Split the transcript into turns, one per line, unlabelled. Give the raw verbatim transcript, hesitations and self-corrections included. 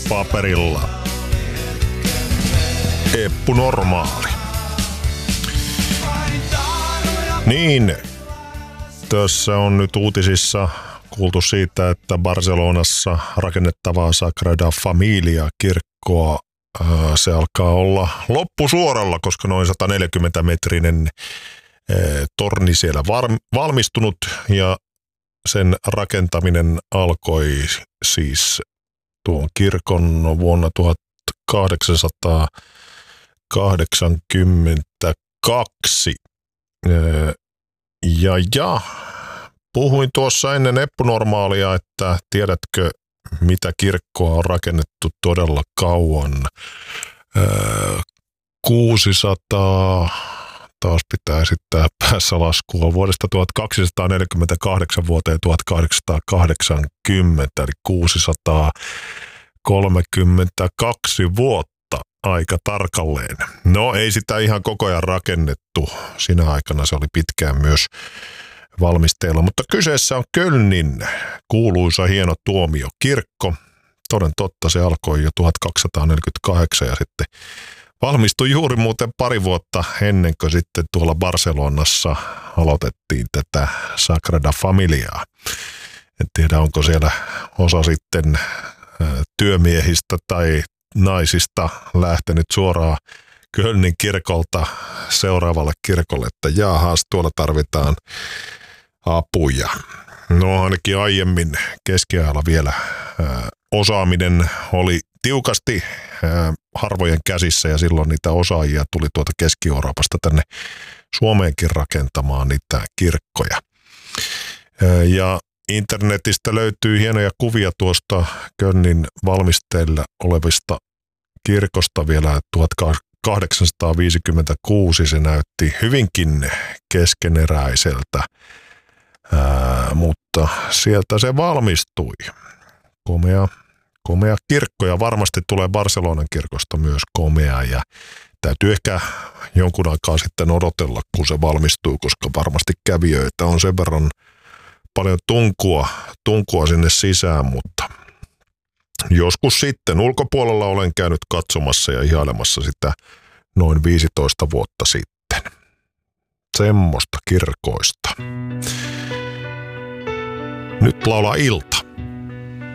paperilla Eppu Normaali. Niin, tässä on nyt uutisissa kuultu siitä, että Barcelonassa rakennettavaa Sagrada Familia-kirkkoa se alkaa olla loppusuoralla, koska noin sata neljäkymmentä metrinen torni siellä valmistunut ja sen rakentaminen alkoi siis tuon kirkon vuonna tuhatkahdeksansataakahdeksankymmentäkaksi. Ja, ja puhuin tuossa ennen Eppu Normaalia, että tiedätkö, mitä kirkkoa on rakennettu todella kauan. kuusisataa, taas pitää esittää päässä laskua, vuodesta tuhatkaksisataaneljäkymmentäkahdeksan vuoteen tuhatkahdeksansataakahdeksankymmentä, eli kuusisataakolmekymmentäkaksi vuotta aika tarkalleen. No ei sitä ihan koko ajan rakennettu, sinä aikana se oli pitkään myös valmisteilla, mutta kyseessä on Kölnin kuuluisa hieno tuomiokirkko. Toden totta, se alkoi jo tuhatkaksisataaneljäkymmentäkahdeksan ja sitten valmistui juuri muuten pari vuotta ennen kuin sitten tuolla Barcelonassa aloitettiin tätä Sagrada Familiaa. En tiedä, onko siellä osa sitten työmiehistä tai naisista lähtenyt suoraan Kölnin kirkolta seuraavalle kirkolle, että jaahas, tuolla tarvitaan apuja. No ainakin aiemmin keskiajalla vielä ää, osaaminen oli tiukasti ää, harvojen käsissä ja silloin niitä osaajia tuli tuolta Keski-Euroopasta tänne Suomeenkin rakentamaan niitä kirkkoja. Ää, ja internetistä löytyy hienoja kuvia tuosta Kölnin valmisteilla olevista kirkosta vielä tuhatkahdeksansataaviisikymmentäkuusi. Se näytti hyvinkin keskeneräiseltä, Ää, mutta sieltä se valmistui. Komea, komea kirkko ja varmasti tulee Barcelonan kirkosta myös komea ja täytyy ehkä jonkun aikaa sitten odotella, kun se valmistuu, koska varmasti kävijöitä on sen verran paljon tunkua, tunkua sinne sisään, mutta joskus sitten ulkopuolella olen käynyt katsomassa ja ihailemassa sitä noin viisitoista vuotta sitten. Semmoista kirkoista. Nyt laulaa ilta.